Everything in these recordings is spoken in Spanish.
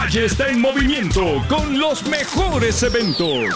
Calle está en movimiento con los mejores eventos.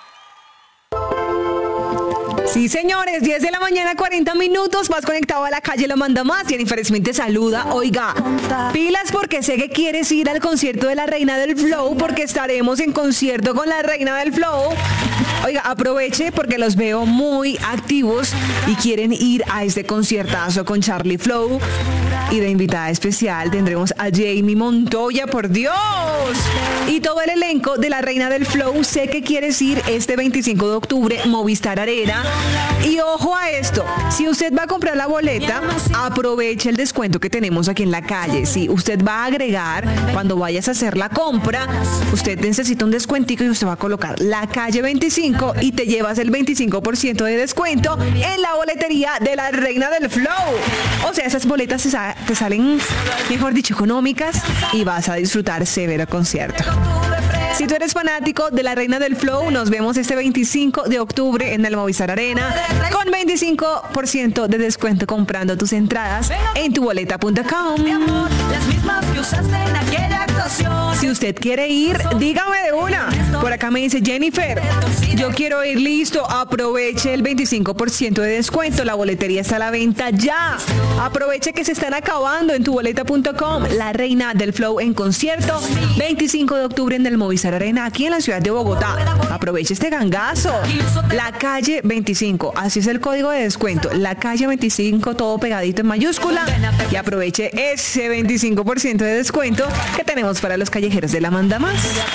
Sí, señores, 10 de la mañana, 40 minutos, más conectado a la calle Lo Manda Más. Jennifer Smith te saluda. Oiga, pilas porque sé que quieres ir al concierto de la Reina del Flow, porque estaremos en concierto con la Reina del Flow. Oiga, aproveche porque los veo muy activos y quieren ir a este conciertazo con Charlie Flow. Y de invitada especial tendremos a Jamie Montoya, por Dios. Y todo el elenco de la Reina del Flow. Sé que quieres ir este 25 de octubre, Movistar Arena. Y ojo a esto, si usted va a comprar la boleta, aproveche el descuento que tenemos aquí en la calle. Si usted va a agregar, cuando vayas a hacer la compra, usted necesita un descuentico y usted va a colocar la calle 25 y te llevas el 25% de descuento en la boletería de la Reina del Flow. O sea, esas boletas te salen, mejor dicho, económicas y vas a disfrutar severo concierto. Si tú eres fanático de la Reina del Flow, nos vemos este 25 de octubre en el Movistar Arena con 25% de descuento comprando tus entradas en tuboleta.com. Si usted quiere ir, dígame de una. Por acá me dice Jennifer, yo quiero ir, listo, aproveche el 25% de descuento, la boletería está a la venta ya. Aproveche que se están acabando en tuboleta.com. La Reina del Flow en concierto, 25 de octubre en el Movistar Arena, aquí en la ciudad de Bogotá. Aproveche este gangazo. La calle 25, así es el código de descuento. La calle 25, todo pegadito en mayúscula. Y aproveche ese 25% de descuento que tenemos para los callejeros de la Manda Más.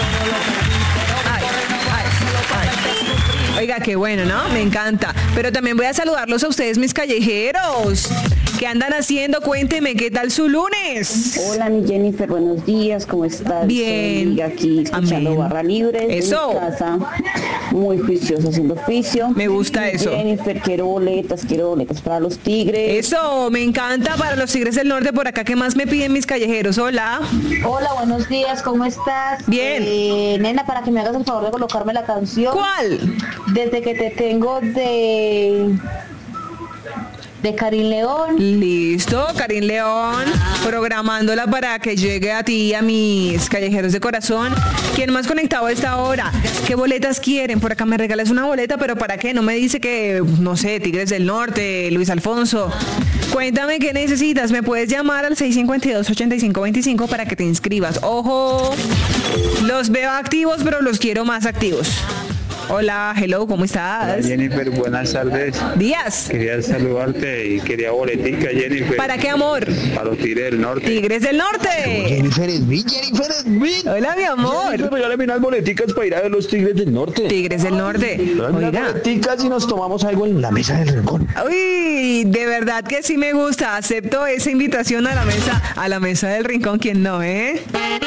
Oiga, qué bueno, ¿no? Me encanta. Pero también voy a saludarlos a ustedes, mis callejeros. ¿Qué andan haciendo? Cuénteme, ¿qué tal su lunes? Hola, mi Jennifer, buenos días, ¿cómo estás? Bien. Soy aquí escuchando Amén. Barra Libre. Eso. En mi casa, muy juiciosa haciendo oficio. Me gusta eso. Jennifer, quiero boletas para los Tigres. Eso, me encanta para los Tigres del Norte por acá. ¿Qué más me piden mis callejeros? Hola. Hola, buenos días, ¿cómo estás? Bien. Nena, para que me hagas el favor de colocarme la canción. ¿Cuál? Desde que te tengo de Karin León. Listo, Karin León, programándola para que llegue a ti y a mis callejeros de corazón. ¿Quién más conectado a esta hora? ¿Qué boletas quieren? Por acá me regalas una boleta, pero ¿para qué? No me dice que, no sé, Tigres del Norte, Luis Alfonso. Cuéntame qué necesitas. Me puedes llamar al 652-8525 para que te inscribas. Ojo, los veo activos, pero los quiero más activos. Hola, hello, ¿cómo estás? Hola, Jennifer, buenas tardes. Días. Quería saludarte y quería boletica, Jennifer. ¿Para qué, amor? Para los Tigres del Norte. Tigres del Norte. Jennifer Smith. Hola, mi amor. Jennifer, regálame unas boleticas para ir a ver los Tigres del Norte. Tigres del Norte. Regálame unas Oiga. boleticas y nos tomamos algo en la mesa del rincón. Uy, de verdad que sí me gusta. Acepto esa invitación a la mesa del rincón. ¿Quién no, eh?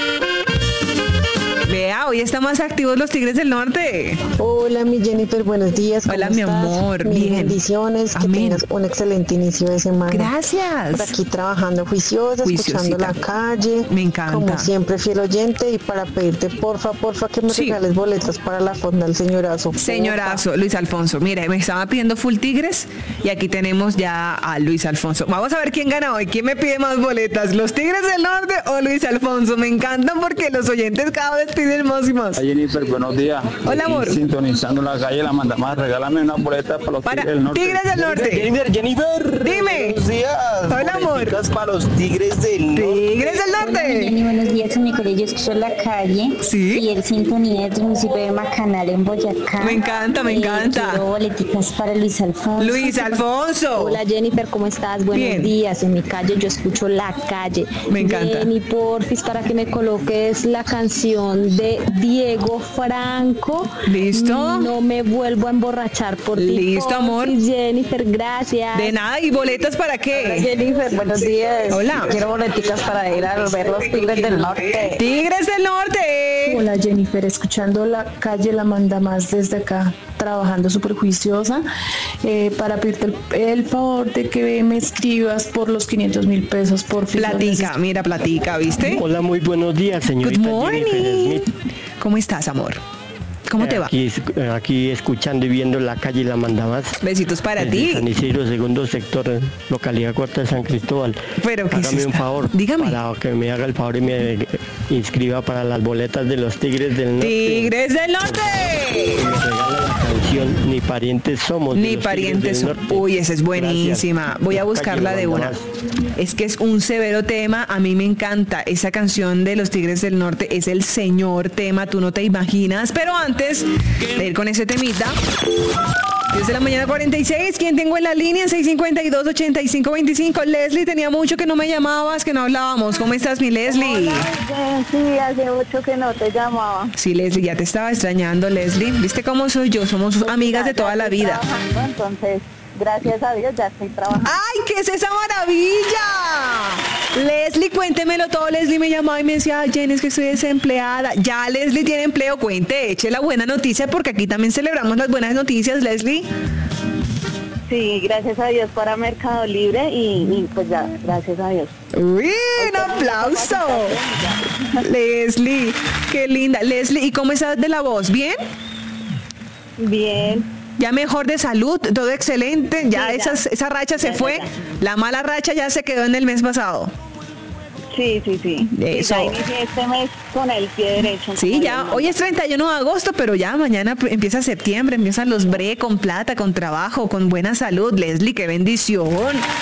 Vea, hoy están más activos los Tigres del Norte. Hola, mi Jennifer, buenos días. ¿Cómo Hola, mi estás? amor, Mil bien. bendiciones, que Amén. tengas un excelente inicio de semana. Gracias. Por aquí trabajando juiciosa, escuchando Juiciosita. la calle. Me encanta. Como siempre, fiel oyente. Y para pedirte, porfa, que me Sí. regales boletas para la fonda del señorazo. Señorazo, Luis Alfonso. Mire, me estaba pidiendo full Tigres y aquí tenemos ya a Luis Alfonso. Vamos a ver quién gana hoy. ¿Quién me pide más boletas? ¿Los Tigres del Norte o Luis Alfonso? Me encantan porque los oyentes cada vez piden más y más. Jennifer, buenos días. Hola, amor. Aquí sintonizando la calle La Manda Más. Regálame una boleta para los Para Tigres del Norte. Tigres del Norte. Jennifer. Dime. Buenos días. Hola, amor. Boleticas para los Tigres del Norte. Tigres del Hola, Norte. Jenny, buenos días. En mi colegio escucho La Calle. Sí. Y el Sintonía del municipio de Macanal en Boyacá. Me encanta, me encanta. Quiero boleticas para Luis Alfonso. Luis Alfonso. Hola, Jennifer, ¿cómo estás? Buenos Bien. días. En mi calle yo escucho La Calle. Me encanta. Jenny, porfis, para que me coloques la canción de Diego Franco. ¿Listo? No me vuelvo a emborrachar por ti. Listo, amor. Porfis, Jennifer, gracias. De nada, ¿y boletas para Hola, qué? Jennifer, buenos días. Hola. Quiero boleticas para ir a ver los Tigres del Norte. Tigres del Norte. Hola Jennifer, escuchando la calle La Manda Más desde acá, trabajando súper juiciosa, para pedirte el favor de que me escribas por los 500,000 pesos por fin. Platica, mira, platica, ¿viste? Hola, muy buenos días, Good señorita Jennifer morning. Smith. ¿Cómo estás, amor? ¿Cómo te va? Aquí escuchando y viendo la calle La Manda Más. Besitos para Desde ti. San Isidro, segundo sector, localidad Cuarta de San Cristóbal. Pero, ¿qué es Hágame un esta? favor. Dígame. Para que me haga el favor y me inscriba para las boletas de los Tigres del Norte. ¡Tigres del Norte! Y me regala la canción Ni parientes somos. Ni parientes somos. Uy, esa es buenísima. Gracias. Voy a buscarla de una. Es que es un severo tema. A mí me encanta. Esa canción de los Tigres del Norte es el señor tema. Tú no te imaginas. Pero antes de ir con ese temita, 10 de la mañana 46, ¿quién tengo en la línea? 652-8525. Leslie, tenía mucho que no me llamabas, que no hablábamos. ¿Cómo estás, mi Leslie? Hola, sí, hace mucho que no te llamaba. Sí, Leslie, ya te estaba extrañando, Leslie. ¿Viste cómo soy yo? Somos amigas de toda la vida. Entonces, gracias a Dios ya estoy trabajando. ¡Ay, qué es esa maravilla! Leslie, cuéntemelo todo. Leslie me llamaba y me decía, Jenny, es que estoy desempleada. Ya Leslie tiene empleo, cuente, eche la buena noticia, porque aquí también celebramos las buenas noticias, Leslie. Sí, gracias a Dios para Mercado Libre y pues ya, gracias a Dios. ¡Uy, un aplauso! Leslie, qué linda. Leslie, ¿y cómo estás de la voz? ¿Bien? Bien. Ya mejor de salud, todo excelente. Ya, Sí, esa racha se fue. ya. La mala racha ya se quedó en el mes pasado. Sí. Eso. Ya inicié este mes con el pie derecho. Sí, ya, hoy es 31 de agosto, pero ya mañana empieza septiembre, empiezan los bre con plata, con trabajo, con buena salud. Leslie, qué bendición.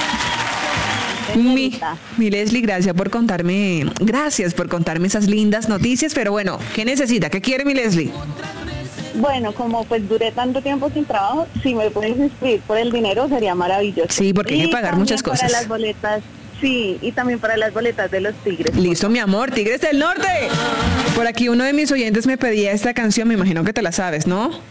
Mi Leslie, gracias por contarme esas lindas noticias, pero bueno, ¿qué necesita? ¿Qué quiere mi Leslie? Bueno, como pues duré tanto tiempo sin trabajo, si me puedes inscribir por el dinero sería maravilloso. Sí, porque hay que pagar muchas cosas. Para las boletas, sí, y también para las boletas de los Tigres. Listo, mi amor, Tigres del Norte. Por aquí uno de mis oyentes me pedía esta canción, me imagino que te la sabes, ¿no? Sí,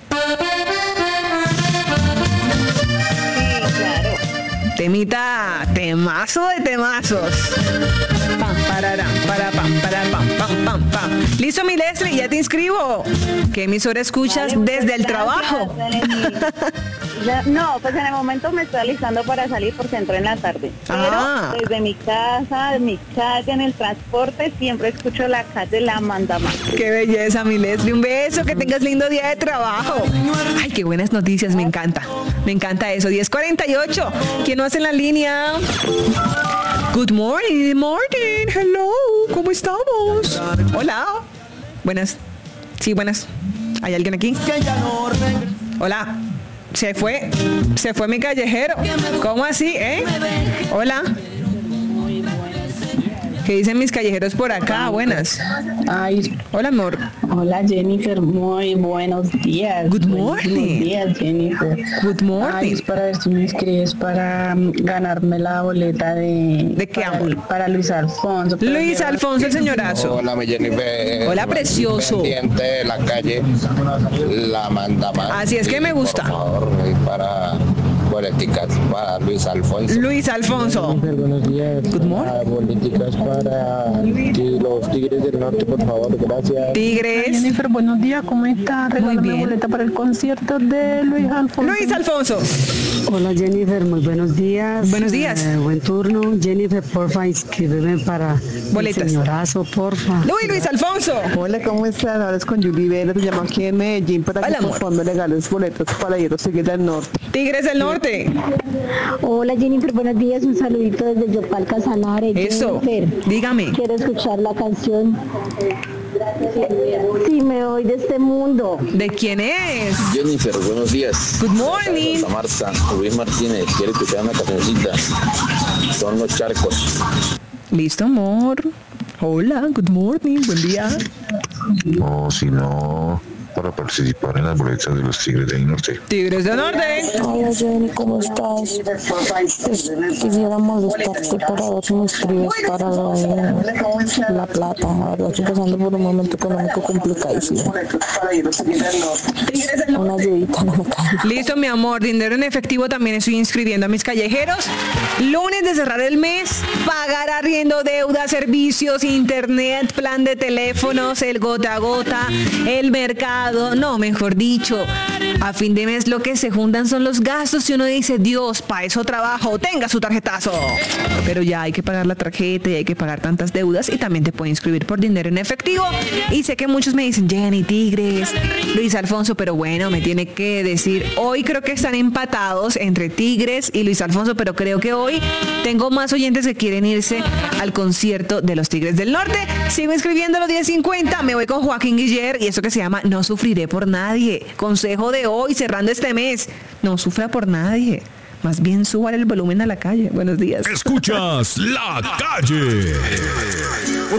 claro. Temita, temazo de temazos. Pam, pararán, para, pam, pam, pam. Listo, mi Leslie, ya te inscribo. ¿Qué emisora escuchas Vale, desde el gracias, trabajo? No, pues en el momento me estoy alistando para salir porque entro en la tarde. Ah. Pero desde mi casa, de mi calle, en el transporte, siempre escucho la calle La Manda Más. Qué belleza, mi Leslie. Un beso, que tengas lindo día de trabajo. Ay, qué buenas noticias, me encanta. Me encanta eso. 10:48. ¿Quién no hace en la línea? Good morning, Martin. Hello, ¿cómo estamos? Hola. Buenas. Sí, buenas. ¿Hay alguien aquí? Hola. Se fue mi callejero. ¿Cómo así, Hola. ¿Qué dicen mis callejeros por acá? Buenas. Ay, Hola, amor. hola Jennifer, muy buenos días. Good morning. Buenos días, Jennifer. Good morning. Ay, es para ver si me inscribes para ganarme la boleta ¿De qué, para, amor? para Luis Alfonso. para Luis llevar- Alfonso, el señorazo. Hola, mi Jennifer. Hola, precioso. Pendiente de la calle La Manda Más. Así es que me gusta. Por favor, para boleticas para Luis Alfonso. Luis Alfonso. Buenos días. Good morning. Boleticas para los Tigres del Norte, por favor, gracias. Tigres. Jennifer, buenos días, ¿cómo estás? Regálame bien. boleta para el concierto de Luis Alfonso. Luis Alfonso. Hola Jennifer, muy buenos días. Buenos días. Buen turno. Jennifer, porfa, inscríbeme para Boletas. el señorazo, porfa. Luis Alfonso. Hola, ¿cómo están? Ahora es con Julie Vera, te llamo aquí en Medellín para Hola, que amor. por favor me regales boletos para ir a los Tigres del Norte. Tigres del Norte. Hola Jennifer, buenos días, un saludito desde Yopal Casanare. Eso. Jennifer, Dígame. quiero escuchar la canción Si me voy de este mundo. ¿De quién es? Jennifer, buenos días. Good morning. Santa Marta, Luis Martínez, quiere escuchar una cancioncita. Son los charcos. Listo, amor. Hola, good morning, buen día. O si no, para participar en las boletas de los Tigres del Norte. Tigres del Norte. Hola Jenny, ¿cómo estás? Quisiera molestarte para ver si me escribes para lo de La Plata. La verdad estoy pasando por un momento económico complicadísimo. Una ayudita, no me cae. Listo, mi amor. Dinero en efectivo también estoy inscribiendo a mis callejeros. Lunes de cerrar el mes, pagar arriendo, deuda, servicios, internet, plan de teléfonos, el gota a gota, el mercado, empatado. No, mejor dicho, a fin de mes lo que se juntan son los gastos y uno dice, Dios, pa' eso trabajo, tenga su tarjetazo. Pero ya hay que pagar la tarjeta y hay que pagar tantas deudas y también te pueden inscribir por dinero en efectivo. Y sé que muchos me dicen, Jenny, Tigres, Luis Alfonso, pero bueno, me tiene que decir, hoy creo que están empatados entre Tigres y Luis Alfonso, pero creo que hoy tengo más oyentes que quieren irse al concierto de los Tigres del Norte. Sigo escribiendo a los 10:50, me voy con Joaquín Guiller y eso que se llama No sufriré por nadie. Consejo de hoy, cerrando este mes, no sufra por nadie. Más bien suban el volumen a la calle. Buenos días. Escuchas La Calle.